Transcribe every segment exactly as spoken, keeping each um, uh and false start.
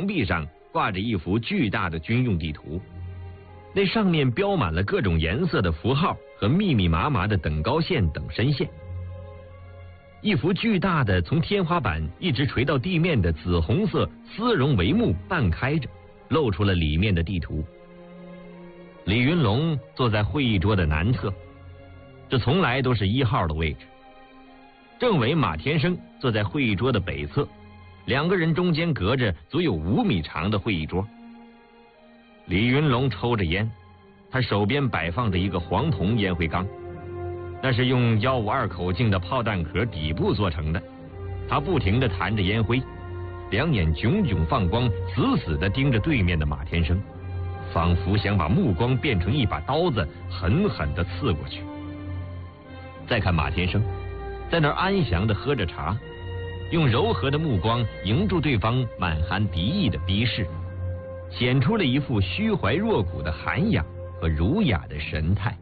墙壁上挂着一幅巨大的军用地图，那上面标满了各种颜色的符号和密密麻麻的等高线等深线。一幅巨大的从天花板一直垂到地面的紫红色丝绒帷幕半开着，露出了里面的地图。李云龙坐在会议桌的南侧，这从来都是一号的位置。政委马天生坐在会议桌的北侧，两个人中间隔着足有五米长的会议桌。李云龙抽着烟，他手边摆放着一个黄铜烟灰缸，那是用幺五二口径的炮弹壳底部做成的。他不停地弹着烟灰，两眼炯炯放光，死死地盯着对面的马天生，仿佛想把目光变成一把刀子，狠狠地刺过去。再看马天生在那儿安详地喝着茶，用柔和的目光迎住对方满含敌意的逼视，显出了一副虚怀若谷的涵养和儒雅的神态。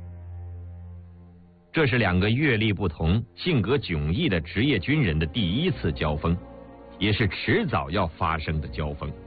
这是两个阅历不同、性格迥异的职业军人的第一次交锋，也是迟早要发生的交锋。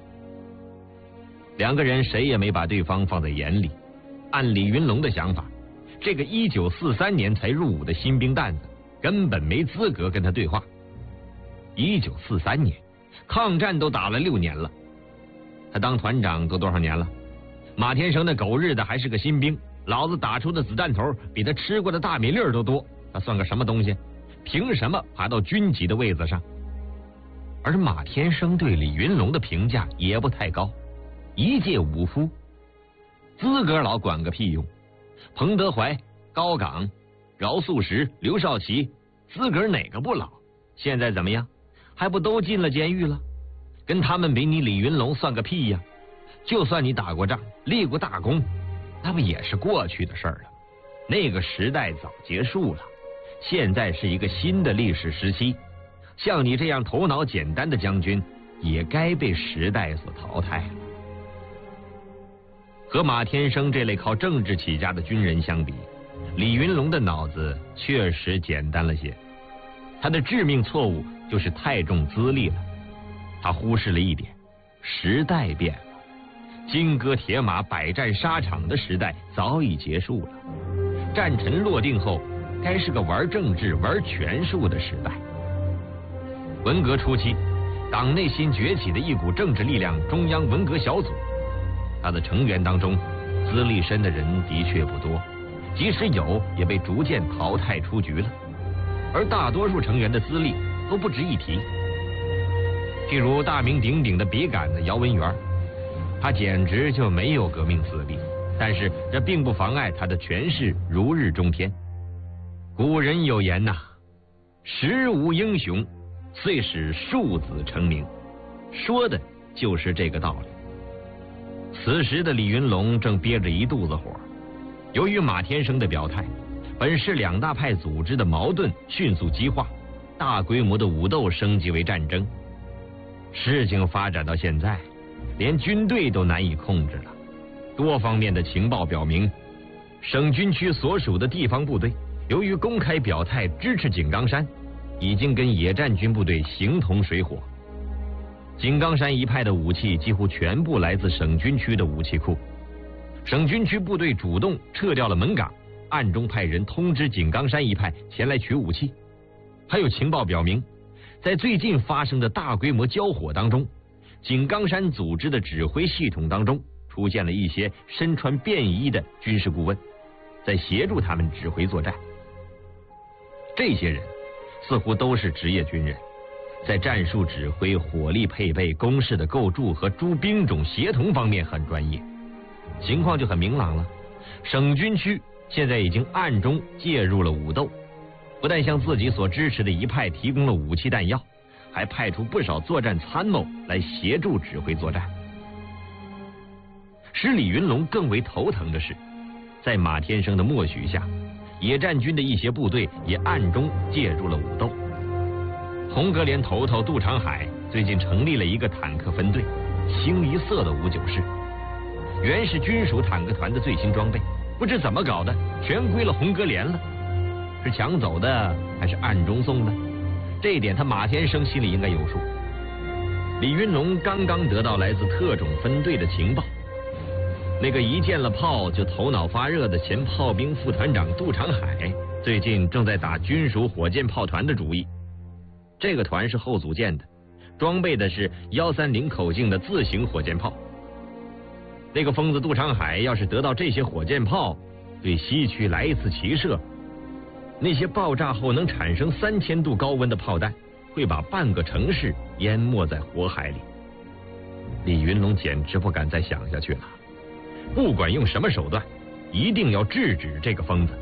两个人谁也没把对方放在眼里。按李云龙的想法，这个一九四三年才入伍的新兵蛋子根本没资格跟他对话。一九四三年，抗战都打了六年了，他当团长都多少年了？马天生那狗日的还是个新兵，老子打出的子弹头比他吃过的大米粒儿都多，他算个什么东西？凭什么爬到军级的位子上？而马天生对李云龙的评价也不太高，一介武夫，资格老管个屁用！彭德怀、高岗、饶漱石、刘少奇，资格哪个不老？现在怎么样？还不都进了监狱了？跟他们比，你李云龙算个屁呀！就算你打过仗、立过大功，那不也是过去的事儿了？那个时代早结束了，现在是一个新的历史时期。像你这样头脑简单的将军，也该被时代所淘汰了。和马天生这类靠政治起家的军人相比，李云龙的脑子确实简单了些。他的致命错误就是太重资历了。他忽视了一点，时代变了，金戈铁马、百战沙场的时代早已结束了。战尘落定后，该是个玩政治、玩权术的时代。文革初期，党内新崛起的一股政治力量——中央文革小组，他的成员当中，资历深的人的确不多，即使有，也被逐渐淘汰出局了。而大多数成员的资历都不值一提。譬如大名鼎鼎的笔杆子姚文元，他简直就没有革命资历，但是这并不妨碍他的权势如日中天。古人有言呐、啊，时无英雄，遂使庶子成名，说的就是这个道理。此时的李云龙正憋着一肚子火，由于马天生的表态，本市两大派组织的矛盾迅速激化，大规模的武斗升级为战争。事情发展到现在，连军队都难以控制了。多方面的情报表明，省军区所属的地方部队由于公开表态支持井冈山，已经跟野战军部队形同水火。井冈山一派的武器几乎全部来自省军区的武器库，省军区部队主动撤掉了门岗，暗中派人通知井冈山一派前来取武器。还有情报表明，在最近发生的大规模交火当中，井冈山组织的指挥系统当中出现了一些身穿便衣的军事顾问，在协助他们指挥作战。这些人似乎都是职业军人，在战术指挥、火力配备、工事的构筑和诸兵种协同方面很专业。情况就很明朗了，省军区现在已经暗中介入了武斗，不但向自己所支持的一派提供了武器弹药，还派出不少作战参谋来协助指挥作战。使李云龙更为头疼的是，在马天生的默许下，野战军的一些部队也暗中介入了武斗。红格连头头杜长海最近成立了一个坦克分队，清一色的五九式，原是军属坦克团的最新装备，不知怎么搞的，全归了红格连了。是抢走的还是暗中送的？这一点他马天生心里应该有数。 李云龙刚刚得到来自特种分队的情报，那个一见了炮就头脑发热的前炮兵副团长杜长海，最近正在打军属火箭炮团的主意。这个团是后组建的，装备的是幺三零口径的自行火箭炮。那个疯子杜长海要是得到这些火箭炮，对西区来一次齐射，那些爆炸后能产生三千度高温的炮弹，会把半个城市淹没在火海里。李云龙简直不敢再想下去了，不管用什么手段，一定要制止这个疯子。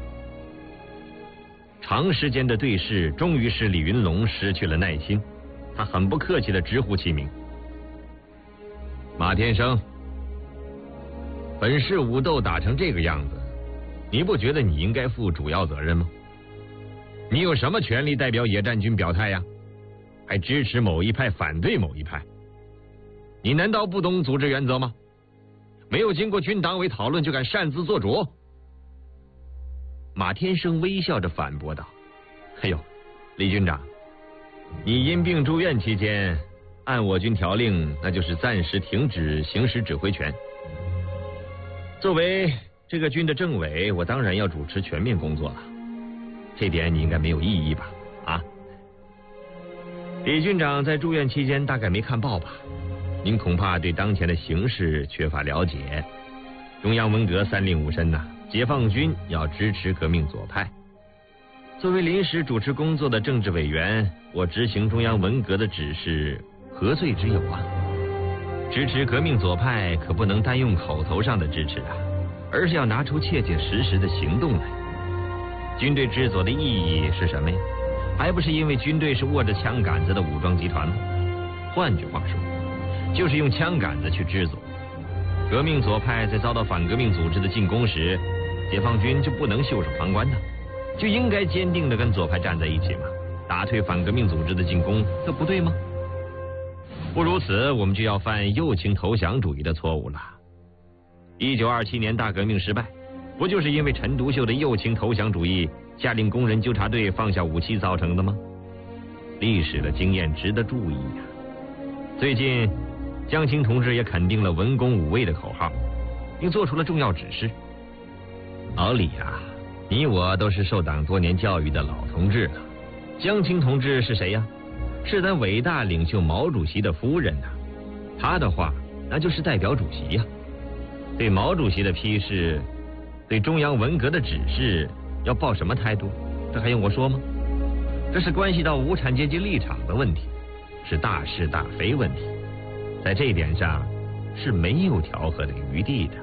长时间的对视终于使李云龙失去了耐心，他很不客气地直呼其名：马天生，本市武斗打成这个样子，你不觉得你应该负主要责任吗？你有什么权利代表野战军表态呀？还支持某一派反对某一派？你难道不懂组织原则吗？没有经过军党委讨论就敢擅自做主？马天生微笑着反驳道：哎呦，李军长，你因病住院期间，按我军条令，那就是暂时停止行使指挥权。作为这个军的政委，我当然要主持全面工作了，这点你应该没有异议吧？啊，李军长在住院期间大概没看报吧？您恐怕对当前的形势缺乏了解。中央文革三令五申呐、啊，解放军要支持革命左派。作为临时主持工作的政治委员，我执行中央文革的指示，何罪之有啊？支持革命左派可不能单用口头上的支持啊，而是要拿出切切实实的行动来。军队治左的意义是什么呀？还不是因为军队是握着枪杆子的武装集团吗？换句话说，就是用枪杆子去治左。革命左派在遭到反革命组织的进攻时，解放军就不能袖手旁观呢，就应该坚定地跟左派站在一起嘛，打退反革命组织的进攻，这不对吗？不如此，我们就要犯右倾投降主义的错误了。一九二七年大革命失败，不就是因为陈独秀的右倾投降主义下令工人纠察队放下武器造成的吗？历史的经验值得注意呀、啊。最近，江青同志也肯定了文攻武卫的口号，并做出了重要指示。老李啊，你我都是受党多年教育的老同志了。江青同志是谁呀？是咱伟大领袖毛主席的夫人呐、啊，他的话那就是代表主席呀、啊。对毛主席的批示，对中央文革的指示，要抱什么态度？这还用我说吗？这是关系到无产阶级立场的问题，是大是大非问题，在这一点上是没有调和的余地的。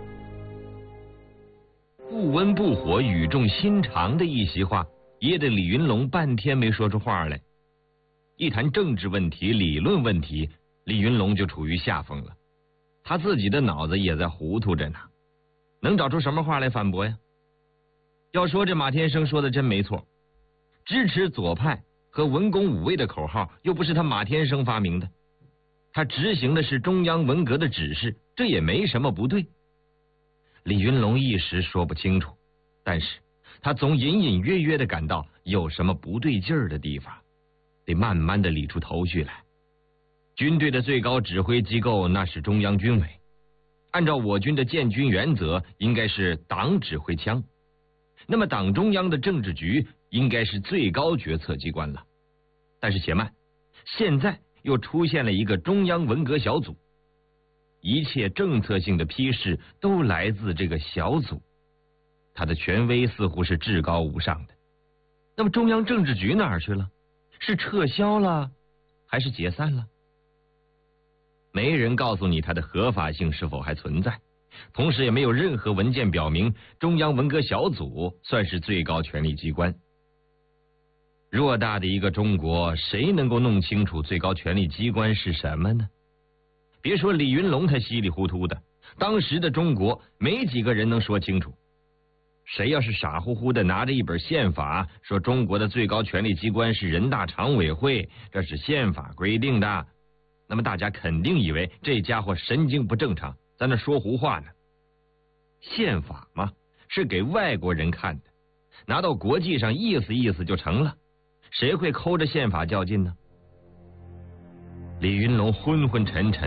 不温不火、语重心长的一席话，噎得李云龙半天没说出话来。一谈政治问题、理论问题，李云龙就处于下风了。他自己的脑子也在糊涂着呢，能找出什么话来反驳呀？要说这马天生说的真没错，支持左派和文攻武卫的口号又不是他马天生发明的，他执行的是中央文革的指示，这也没什么不对。李云龙一时说不清楚，但是他总隐隐约约地感到有什么不对劲儿的地方，得慢慢地理出头绪来。军队的最高指挥机构那是中央军委，按照我军的建军原则，应该是党指挥枪。那么党中央的政治局应该是最高决策机关了。但是且慢，现在又出现了一个中央文革小组，一切政策性的批示都来自这个小组，它的权威似乎是至高无上的。那么中央政治局哪儿去了？是撤销了，还是解散了？没人告诉你它的合法性是否还存在，同时也没有任何文件表明中央文革小组算是最高权力机关。偌大的一个中国，谁能够弄清楚最高权力机关是什么呢？别说李云龙他稀里糊涂的，当时的中国没几个人能说清楚。谁要是傻乎乎的拿着一本宪法说中国的最高权力机关是人大常委会，这是宪法规定的，那么大家肯定以为这家伙神经不正常，在那说胡话呢。宪法嘛，是给外国人看的，拿到国际上意思意思就成了，谁会抠着宪法较劲呢？ 李云龙昏昏沉沉